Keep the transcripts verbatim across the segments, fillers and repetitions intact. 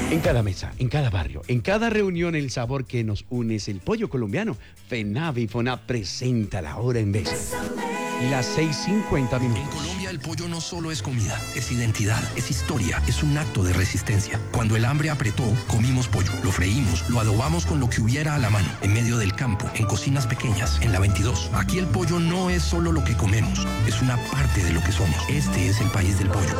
En cada mesa, en cada barrio, en cada reunión, el sabor que nos une es el pollo colombiano. FENAVI y FONAP presenta La Hora en Bésame. Las seis cincuenta minutos. En Colombia el pollo no solo es comida, es identidad, es historia, es un acto de resistencia. Cuando el hambre apretó, comimos pollo, lo freímos, lo adobamos con lo que hubiera a la mano, en medio del campo, en cocinas pequeñas, en la veintidós. Aquí el pollo no es solo lo que comemos, es una parte de lo que somos. Este es el país del pollo.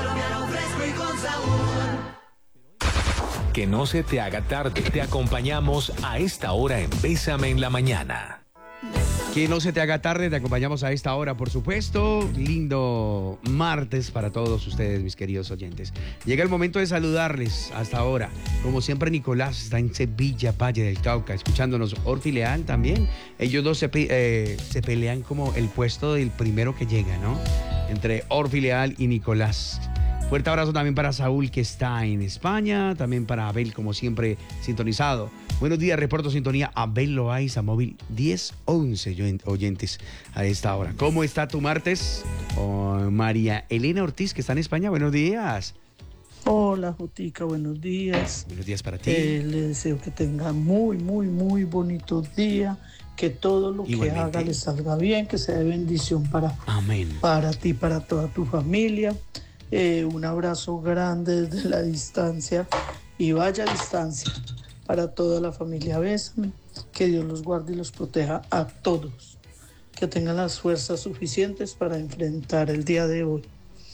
Que no se te haga tarde. Te acompañamos a esta hora en Bésame en la Mañana. Que no se te haga tarde, te acompañamos a esta hora, por supuesto. Lindo martes para todos ustedes, mis queridos oyentes. Llega el momento de saludarles hasta ahora. Como siempre, Nicolás está en Sevilla, Valle del Cauca, escuchándonos. Orfi Leal también. Ellos dos se, eh, se pelean como el puesto del primero que llega, ¿no? Entre Orfi Leal y Nicolás. Fuerte abrazo también para Saúl, que está en España. También para Abel, como siempre, sintonizado. Buenos días, reporto sintonía Abel Loaiza, móvil diez once oyentes a esta hora. ¿Cómo está tu martes? Oh, María Elena Ortiz, que está en España. Buenos días. Hola, Jotica, buenos días. Buenos días para ti. Eh, le deseo que tenga muy, muy, muy bonito día. Que todo lo Igualmente. que haga le salga bien, que sea de bendición para, Amén. para ti, para toda tu familia. Eh, un abrazo grande desde la distancia y vaya distancia para toda la familia Bésame. Que Dios los guarde y los proteja a todos. Que tengan las fuerzas suficientes para enfrentar el día de hoy.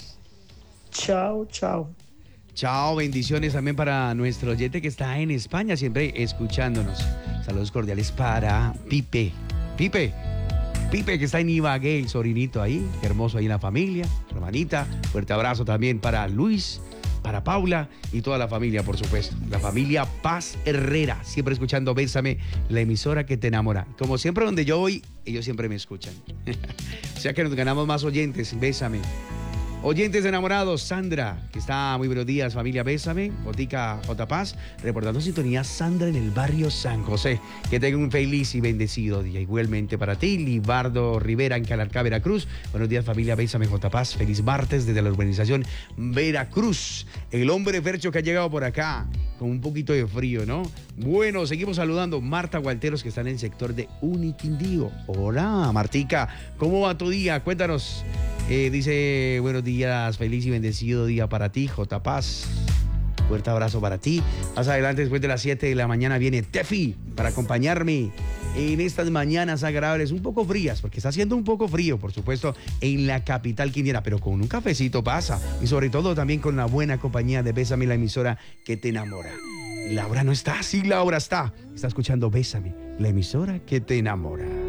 Chao, chao. Chao, bendiciones también para nuestro oyente que está en España, siempre escuchándonos. Saludos cordiales para Pipe. Pipe. Pipe, que está en Ibagué, el sobrinito ahí, qué hermoso ahí en la familia, hermanita. Fuerte abrazo también para Luis, para Paula y toda la familia, por supuesto. La familia Paz Herrera, siempre escuchando Bésame, la emisora que te enamora. Como siempre, donde yo voy, ellos siempre me escuchan. O sea que nos ganamos más oyentes, Bésame. Oyentes enamorados, Sandra, que está muy buenos días, familia Bésame, Botica J. Paz, reportando sintonía Sandra en el barrio San José. Que tenga un feliz y bendecido día. Igualmente para ti, Libardo Rivera en Calarcá, Veracruz. Buenos días, familia Bésame J. Paz. Feliz martes desde la urbanización Veracruz. El hombre Fercho que ha llegado por acá con un poquito de frío, ¿no? Bueno, seguimos saludando. Marta Gualteros, que está en el sector de Uniquindío. Hola, Martica, ¿cómo va tu día? Cuéntanos. Eh, dice, buenos días, feliz y bendecido día para ti, J. Paz. Fuerte abrazo para ti. Más adelante, después de las siete de la mañana, viene Tefi para acompañarme en estas mañanas agradables, un poco frías, porque está haciendo un poco frío, por supuesto, en la capital quindiana, pero con un cafecito pasa. Y sobre todo también con la buena compañía de Bésame, la emisora que te enamora. Laura no está, sí, Laura está. Está escuchando Bésame, la emisora que te enamora.